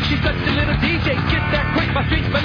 She's such a little DJ, get that quick, my streets